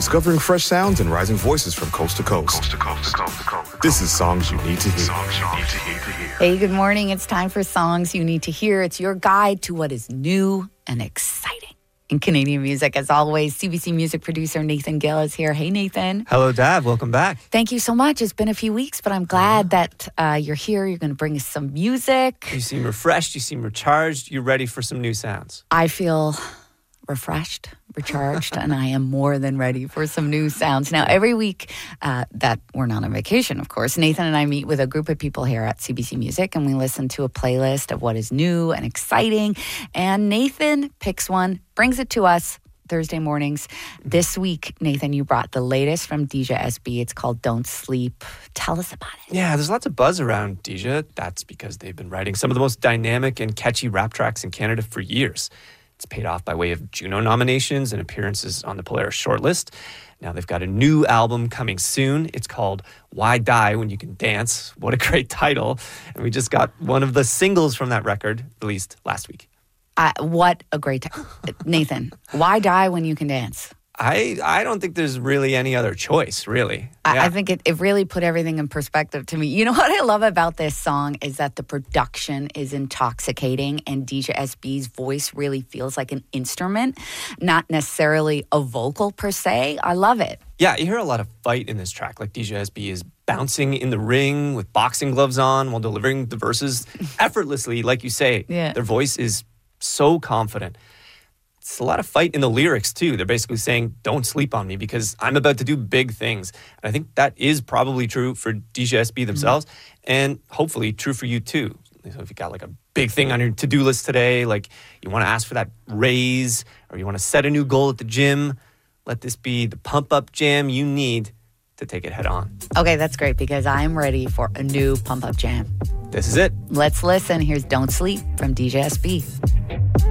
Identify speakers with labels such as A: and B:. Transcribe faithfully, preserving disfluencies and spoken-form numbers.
A: discovering fresh sounds and rising voices from coast to coast. Coast to coast, coast to coast. This is Songs You Need to Hear. Songs You Need to Hear.
B: Hey, good morning. It's time for Songs You Need to Hear. It's your guide to what is new and exciting in Canadian music. As always, C B C music producer Nathan Gill is here. Hey, Nathan.
C: Hello, Dad. Welcome back.
B: Thank you so much. It's been a few weeks, but I'm glad that uh, you're here. You're going to bring us some music.
C: You seem refreshed. You seem recharged. You're ready for some new sounds.
B: I feel refreshed, recharged, and I am more than ready for some new sounds. Now, every week uh, that we're not on vacation, of course, Nathan and I meet with a group of people here at C B C Music, and we listen to a playlist of what is new and exciting. And Nathan picks one, brings it to us Thursday mornings. This week, Nathan, you brought the latest from Deja S B. It's called Don't Sleep. Tell us about it.
C: Yeah, there's lots of buzz around Deja. That's because they've been writing some of the most dynamic and catchy rap tracks in Canada for years. It's paid off by way of Juno nominations and appearances on the Polaris shortlist. Now they've got a new album coming soon. It's called Why Die When You Can Dance. What a great title. And we just got one of the singles from that record released last week.
B: Uh, what a great time. Nathan, why die when you can dance?
C: I, I don't think there's really any other choice, really.
B: I,
C: yeah.
B: I think it, it really put everything in perspective to me. You know what I love about this song is that the production is intoxicating and Deja S B's voice really feels like an instrument, not necessarily a vocal per se. I love it.
C: Yeah, you hear a lot of fight in this track. Like Deja S B is bouncing in the ring with boxing gloves on while delivering the verses effortlessly, like you say.
B: Yeah.
C: Their voice is so confident. It's a lot of fight in the lyrics, too. They're basically saying, don't sleep on me because I'm about to do big things. And I think that is probably true for Deja S B themselves mm-hmm. and hopefully true for you, too. So if you got like a big thing on your to-do list today, like you want to ask for that raise or you want to set a new goal at the gym, let this be the pump-up jam you need to take it head on.
B: Okay, that's great because I'm ready for a new pump-up jam.
C: This is it.
B: Let's listen. Here's Don't Sleep from Deja S B.